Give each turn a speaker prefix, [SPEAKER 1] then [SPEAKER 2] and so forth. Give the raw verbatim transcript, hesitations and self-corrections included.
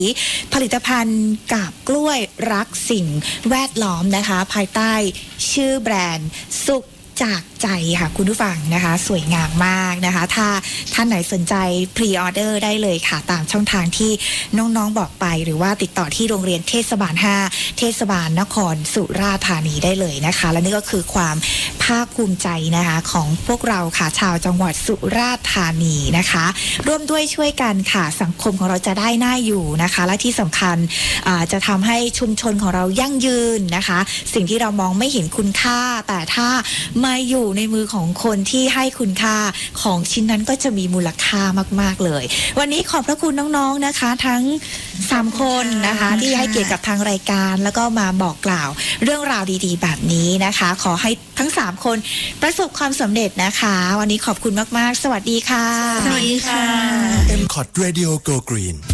[SPEAKER 1] ผลิตภัณฑ์กาบกล้วยรักสิ่งแวดล้อมนะคะภายใต้ชื่อแบรนด์สุขจากใจค่ะคุณผู้ฟังนะคะสวยงามมากนะคะถ้าท่านไหนสนใจพรีออเดอร์ได้เลยค่ะตามช่องทางที่น้องๆบอกไปหรือว่าติดต่อที่โรงเรียนเทศบาลห้าเทศบาลนครสุราษฎร์ธานีได้เลยนะคะและนี่ก็คือความภาคภูมิใจนะคะของพวกเราค่ะชาวจังหวัดสุราษฎร์ธานีนะคะร่วมด้วยช่วยกันค่ะสังคมของเราจะได้น่าอยู่นะคะและที่สำคัญจะทำให้ชุมชนของเรายั่งยืนนะคะสิ่งที่เรามองไม่เห็นคุณค่าแต่ถ้ามาอยู่ในมือของคนที่ให้คุณค่าของชิ้นนั้นก็จะมีมูลค่ามากๆเลยวันนี้ขอบพระคุณน้องๆนะคะทั้งสามคนนะคะที่ให้เกียรติกับทางรายการแล้วก็มาบอกกล่าวเรื่องราวดีๆแบบนี้นะคะขอให้ทั้งสามคนประสบความสำเร็จนะคะวันนี้ขอบคุณมากๆสวัสดีค่ะ
[SPEAKER 2] สวัสดีค่ะ
[SPEAKER 3] เอ็ม คอท Radio Go Green